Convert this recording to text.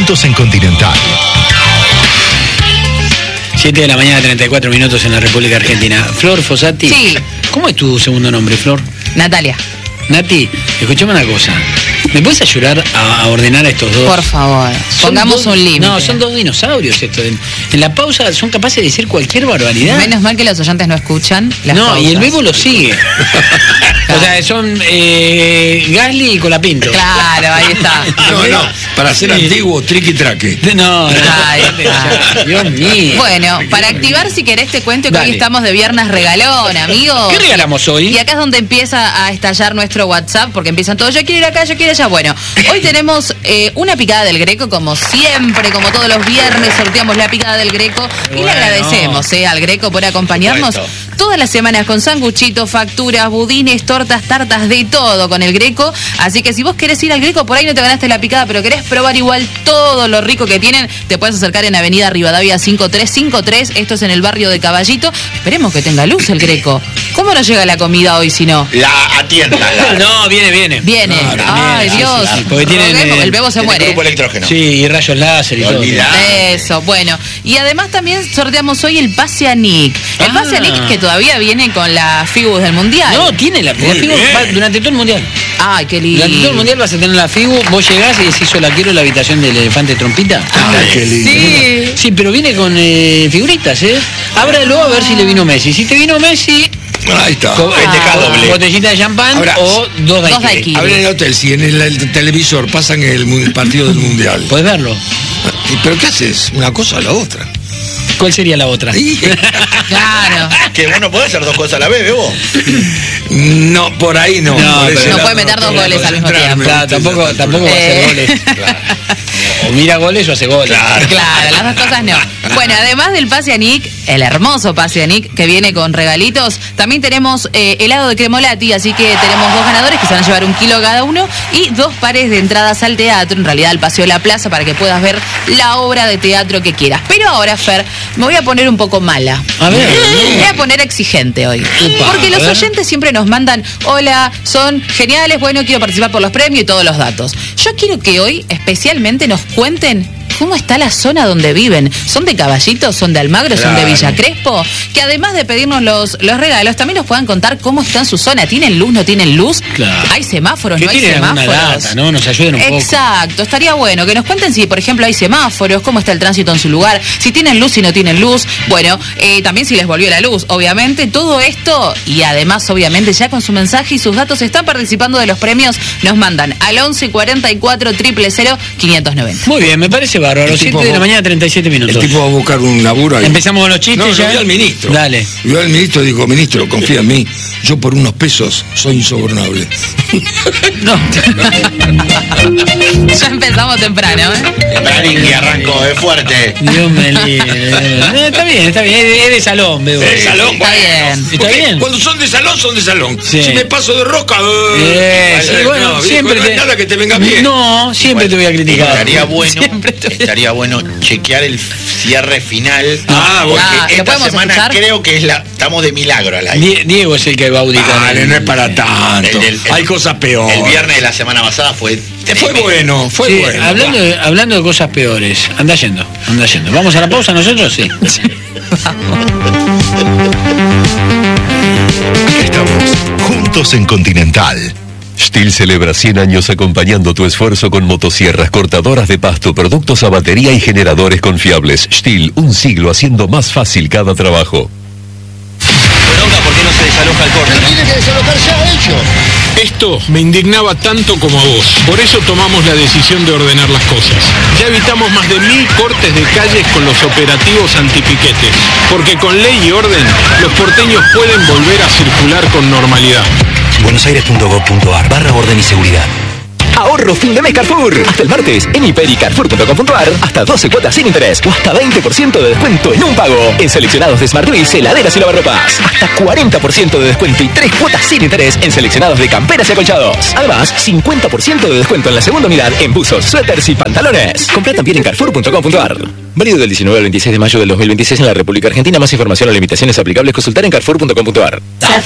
Juntos en Continental. 7 de la mañana, 34 minutos en la República Argentina. Flor Fossati. Sí. ¿Cómo es tu segundo nombre, Flor? Natalia. Nati, escuchame una cosa. ¿Me puedes ayudar a ordenar a estos dos? Por favor, pongamos un límite. No, son dos dinosaurios estos. En la pausa son capaces de decir cualquier barbaridad. Menos mal que los oyentes no escuchan las No, pausas. y el Bebo lo sigue. O sea, son Gasly y Colapinto. Claro, ahí está. No, para ser antiguo, triqui-traque. No, Ahí está. Dios mío. Bueno, para activar, si querés, te cuento que Dale. hoy estamos de viernes regalón, amigos. ¿Qué regalamos hoy? Y acá es donde empieza a estallar nuestro WhatsApp, porque empiezan todos, yo quiero ir acá, yo quiero allá. Bueno, hoy tenemos una picada del Greco, como siempre, como todos los viernes, sorteamos la picada del Greco. Y le agradecemos al Greco por acompañarnos todas las semanas con sanguchitos, facturas, budines, tortas, tartas, de todo con el Greco. Así que si vos querés ir al Greco, por ahí no te ganaste la picada, pero querés probar igual todo lo rico que tienen, te puedes acercar en Avenida Rivadavia 5353. Esto es en el barrio de Caballito. Esperemos que tenga luz el Greco. ¿Cómo nos llega la comida hoy si no? La atienda. No, viene. Viene. Ay, sí, Dios. sí, porque tienen, El Bebo se Tiene muere. grupo electrógeno. Sí, y rayos láser y todo. Olvidá. Eso, bueno. Y además también sorteamos hoy el pase a Nick. El pase a Nick que todavía viene con la Figus del Mundial. No, tiene la Muy Figu bien. durante todo el mundial. Ay, qué lindo. Durante todo el mundial vas a tener la Figu, vos llegás y decís, la quiero en la habitación del elefante trompita. Ay, qué lindo. Sí. Sí, pero viene con figuritas, ¿eh? Ábralo a ver si le vino Messi. Si te vino Messi, Ahí está. doble. botellita de champán Ahora, o dos daiquiris. daiquiris. Hablen en el hotel, si en el televisor pasan el partido del Mundial. Podés verlo. ¿Pero qué haces? Una cosa o la otra. ¿Cuál sería la otra? Claro. Que vos no podés hacer dos cosas a la vez, Bebo. No, por ahí no. No, Por pero ese no lado puede meter dos tengo que goles al mismo concentrarme, Claro, ¿viste? tampoco va a hacer goles. O mira goles o hace goles. Claro, las dos cosas no. Bueno, además del pase a Nick, el hermoso pase a Nick que viene con regalitos, también tenemos helado de cremolati, así que tenemos dos ganadores que se van a llevar 1 kilo cada uno y 2 pares de entradas al teatro, en realidad al Paseo de la Plaza, para que puedas ver la obra de teatro que quieras. Pero ahora, Fer, me voy a poner un poco mala. A ver. Me voy a poner exigente hoy. Upa, Porque los a ver. oyentes siempre nos mandan, hola, son geniales, bueno, quiero participar por los premios y todos los datos. Yo quiero que hoy especialmente nos cuenten cómo está la zona donde viven. ¿Son de Caballito? ¿Son de Almagro? ¿Son de Claro. Villa Crespo? Que además de pedirnos los regalos, también nos puedan contar cómo está en su zona. ¿Tienen luz? ¿No tienen luz? Claro. ¿Hay semáforos? Que ¿No hay tienen alguna semáforos? data, ¿no? Nos ayuden un poco. Exacto, estaría bueno que nos cuenten si, por ejemplo, hay semáforos, cómo está el tránsito en su lugar, si tienen luz, si no tienen luz, bueno, también si les volvió la luz, obviamente, todo esto y además, obviamente, ya con su mensaje y sus datos están participando de los premios, nos mandan al 11 44 000 590. Muy bien, me parece bárbaro. El 7 tipo- de la mañana, 37 minutos. El tipo va a buscar un laburo ahí. Empezamos con los chistes No, ya. yo vi al ministro. Dale. Yo al ministro digo, ministro, confía en mí. Yo por unos pesos soy insobornable. No. Ya empezamos temprano, ¿eh? Branín arrancó, es fuerte. Dios me libre. Está bien. Es de salón, Bebo. De salón, Está bien. Está Porque bien. cuando son de salón, son de salón. Sí. Si me paso de rosca, Sí, bueno, no, siempre viejo, no hay nada que te venga bien. No, siempre te voy a criticar. Estaría bueno chequear el cierre final. Ah, bueno. Porque ¿lo esta podemos semana escuchar? creo que estamos de milagro al aire. Diego es el que va a auditar. Dale, no es para tanto. Hay cosas peores. El viernes de la semana pasada fue Fue tremendo. bueno, fue Sí, bueno. hablando de cosas peores. Anda yendo. ¿Vamos a la pausa nosotros? Sí. Aquí estamos, juntos en Continental. Stihl celebra 100 años acompañando tu esfuerzo con motosierras, cortadoras de pasto, productos a batería y generadores confiables. Stihl, un siglo haciendo más fácil cada trabajo. ¿Por qué no se desaloja el corte? Tiene que desalojar ya ellos. Esto me indignaba tanto como a vos. Por eso tomamos la decisión de ordenar las cosas. Ya evitamos más de 1000 cortes de calles con los operativos antipiquetes. Porque con ley y orden, los porteños pueden volver a circular con normalidad. buenosaires.gov.ar/orden y seguridad. Ahorro fin de mes Carrefour. Hasta el martes en hiper y carrefour.com.ar. Hasta 12 cuotas sin interés o hasta 20% de descuento en un pago. En seleccionados de Smart Toys, heladeras y lavarropas. Hasta 40% de descuento y 3 cuotas sin interés en seleccionados de camperas y acolchados. Además, 50% de descuento en la segunda unidad en buzos, suéteres y pantalones. Compra también en carrefour.com.ar. Válido del 19 al 26 de mayo del 2026 en la República Argentina. Más información o limitaciones aplicables consultar en carrefour.com.ar.